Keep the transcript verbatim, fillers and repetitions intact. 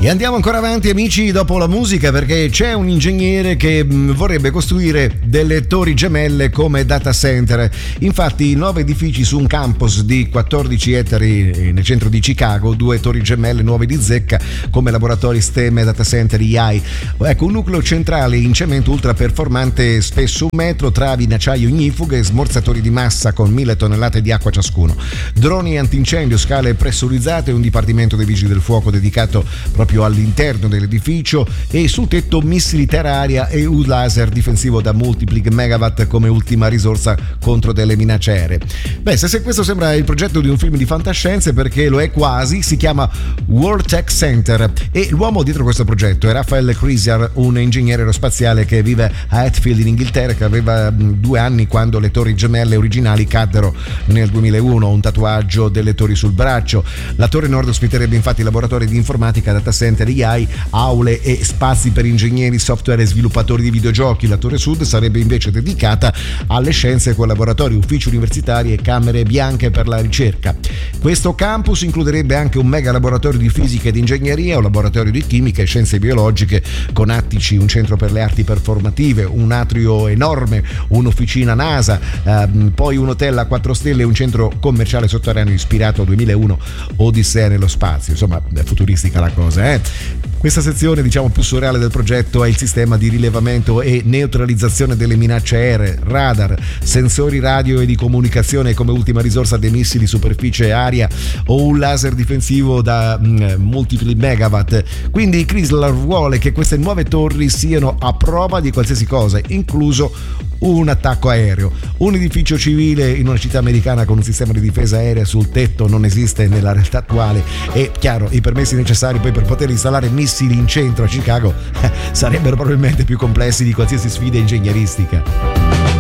E andiamo ancora avanti, amici, dopo la musica, perché c'è un ingegnere che mh, vorrebbe costruire delle torri gemelle come data center. Infatti nove edifici su un campus di quattordici ettari nel centro di Chicago, due torri gemelle nuove di zecca come laboratori STEM e data center A I. Ecco, un nucleo centrale in cemento ultra performante, spesso un metro, travi in acciaio ignifughe, smorzatori di massa con mille tonnellate di acqua ciascuno, droni antincendio, scale pressurizzate, un dipartimento dei vigili del fuoco dedicato proprio all'interno dell'edificio e sul tetto missili terra-aria e un laser difensivo da multipli megawatt come ultima risorsa contro delle minacce aeree. Beh, se, se questo sembra il progetto di un film di fantascienze, perché lo è quasi, si chiama World Tech Center e l'uomo dietro questo progetto è Raphael Crisiar, un ingegnere aerospaziale che vive a Hatfield in Inghilterra, che aveva due anni quando le torri gemelle originali caddero nel duemilauno, un tatuaggio delle torri sul braccio. La torre nord ospiterebbe infatti laboratori di informatica, data center A I, aule e spazi per ingegneri, software e sviluppatori di videogiochi. La torre sud sarebbe invece dedicata alle scienze con laboratori, uffici universitari e camere bianche per la ricerca. Questo campus includerebbe anche un mega laboratorio di fisica e di ingegneria, un laboratorio di chimica e scienze biologiche con attici, un centro per le arti performative, un atrio enorme, un'officina NASA, ehm, poi un hotel a quattro stelle e un centro commerciale sotterraneo ispirato a duemilauno Odissea nello spazio. Insomma, è futuristica la cosa, eh? Questa sezione, diciamo, più surreale del progetto è il sistema di rilevamento e neutralizzazione delle minacce aeree, radar, sensori radio e di comunicazione come ultima risorsa dei missili superficie-aria o un laser difensivo da mh, multipli megawatt. Quindi Chrysler vuole che queste nuove torri siano a prova di qualsiasi cosa, incluso un attacco aereo. Un edificio civile in una città americana con un sistema di difesa aerea sul tetto non esiste nella realtà attuale e, chiaro, i permessi necessari poi per poter installare missili in centro a Chicago eh, sarebbero probabilmente più complessi di qualsiasi sfida ingegneristica.